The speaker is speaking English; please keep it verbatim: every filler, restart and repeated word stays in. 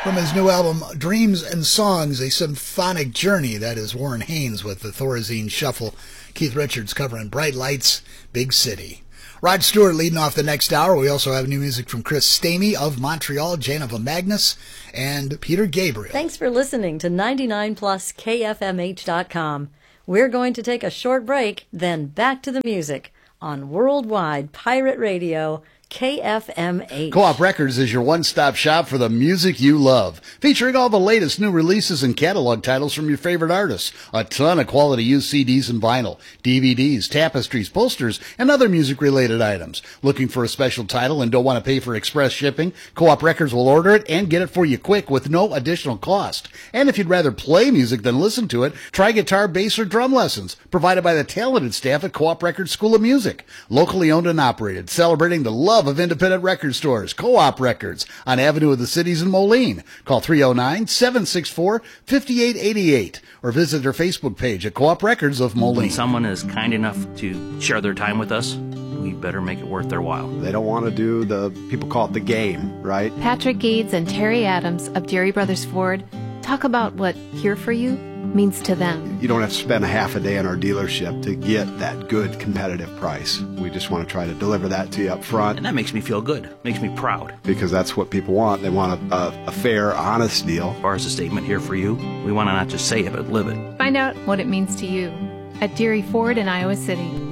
From his new album, Dreams and Songs, A Symphonic Journey. That is Warren Haynes with the Thorazine Shuffle. Keith Richards covering Bright Lights, Big City. Rod Stewart leading off the next hour. We also have new music from Chris Stamey of Montreal, Janova Magnus, and Peter Gabriel. Thanks for listening to ninety-nine plus K F M H dot com. We're going to take a short break, then back to the music on Worldwide Pirate Radio, K F M H. Co-op Records is your one-stop shop for the music you love, featuring all the latest new releases and catalog titles from your favorite artists, a ton of quality used C Ds and vinyl, D V Ds, tapestries, posters, and other music-related items. Looking for a special title and don't want to pay for express shipping? Co-op Records will order it and get it for you quick with no additional cost. And if you'd rather play music than listen to it, try guitar, bass, or drum lessons, provided by the talented staff at Co-op Records School of Music. Locally owned and operated, celebrating the love of independent record stores. Co-op Records on Avenue of the Cities in Moline. Call three oh nine, seven six four, five eight eight eight or visit their Facebook page at Co-op Records of Moline. When someone is kind enough to share their time with us, we better make it worth their while. They don't want to do the, people call it the game, right? Patrick Gades and Terry Adams of Jerry Brothers Ford talk about what Here For You means to them. You don't have to spend a half a day in our dealership to get that good competitive price. We just want to try to deliver that to you up front. And that makes me feel good, makes me proud. Because that's what people want. They want a, a, a fair, honest deal. As far as the statement Here For You, we want to not just say it, but live it. Find out what it means to you at Jerry Ford in Iowa City.